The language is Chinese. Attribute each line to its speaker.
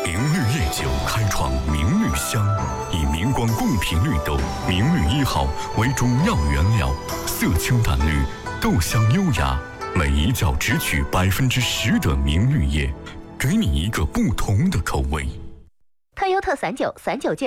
Speaker 1: 明绿夜酒开创明绿香，以明光贡品绿豆明绿1号为主要原料，色清淡绿，豆香优雅，每一窖只取10%的明绿叶，给你一个不同的口味。
Speaker 2: 特优特散酒，散酒